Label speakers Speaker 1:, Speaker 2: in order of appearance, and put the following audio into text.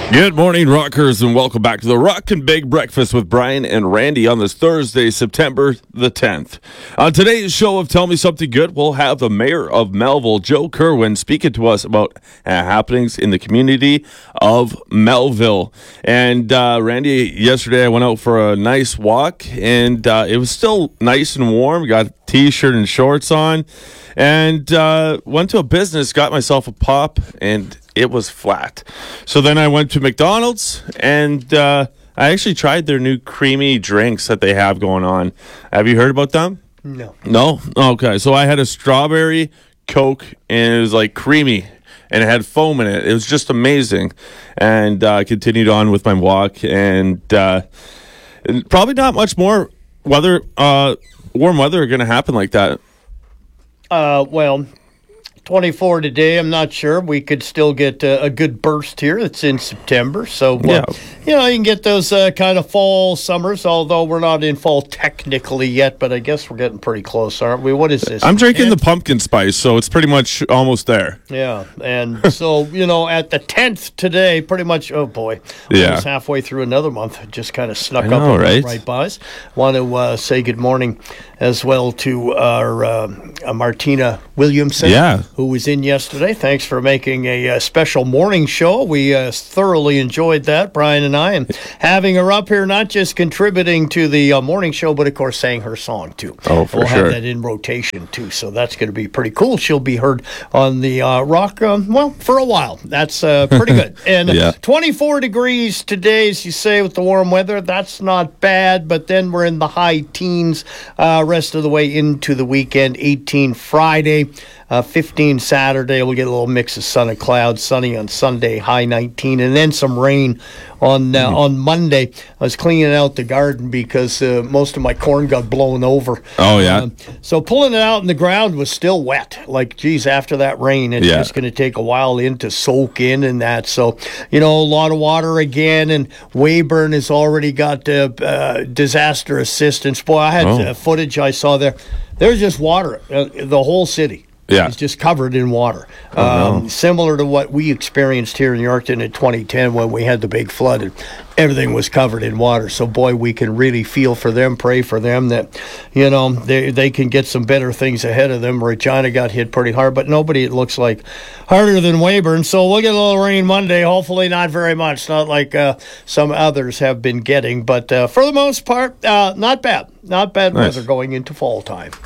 Speaker 1: Good morning, rockers, and welcome back to the Rock and Big Breakfast with Brian and Randy on this Thursday, September the 10th. On today's show of Tell Me Something Good, we'll have the mayor of Melville, Joe Kerwin, speaking to us about happenings in the community of Melville. And Randy, yesterday I went out for a nice walk, and it was still nice and warm. Got a t-shirt and shorts on, and went to a business, got myself a pop, and it was flat. So then I went to McDonald's, and I actually tried their new creamy drinks that they have going on. Have you heard about them?
Speaker 2: No.
Speaker 1: No? Okay. So I had a strawberry Coke, and it was like creamy, and it had foam in it. It was just amazing. And I continued on with my walk, and probably not much more warm weather going to happen like that.
Speaker 2: Well, 24 today. I'm not sure. We could still get a good burst here. It's in September. So, you can get those kind of fall summers, although we're not in fall technically yet, but I guess we're getting pretty close, aren't we? What is this?
Speaker 1: I'm drinking the pumpkin spice, so it's pretty much almost there.
Speaker 2: Yeah. And so, at the 10th today, pretty much, oh boy, almost halfway through another month. It just kind of snuck up right by us. Want to say good morning as well to our Martina Williamson, who was in yesterday. Thanks for making a special morning show. We thoroughly enjoyed that, Brian and I, and having her up here, not just contributing to the morning show, but of course sang her song too.
Speaker 1: Oh, for
Speaker 2: we'll
Speaker 1: sure.
Speaker 2: have that in rotation too, so that's going to be pretty cool. She'll be heard on the Rock, for a while. That's pretty good. And 24 degrees today, as you say, with the warm weather. That's not bad, but then we're in the high teens rest of the way into the weekend. 18 Friday, 15 Saturday. We'll get a little mix of sun and clouds. Sunny on Sunday, high 19, and then some rain on Monday. I was cleaning out the garden because most of my corn got blown over.
Speaker 1: Oh, yeah.
Speaker 2: So pulling it out in the ground was still wet. Like, geez, after that rain, it's just going to take a while to soak in and that. So, a lot of water again, and Weyburn has already got disaster assistance. Boy, I had footage I saw there. There's just water, the whole city.
Speaker 1: Yeah.
Speaker 2: It's just covered in water. Similar to what we experienced here in Yorkton in 2010 when we had the big flood and everything was covered in water. So, boy, we can really feel for them, pray for them that, they can get some better things ahead of them. Regina got hit pretty hard, but nobody, it looks like, harder than Weyburn. So we'll get a little rain Monday. Hopefully not very much, not like some others have been getting. But for the most part, not bad. Not bad weather going into fall time.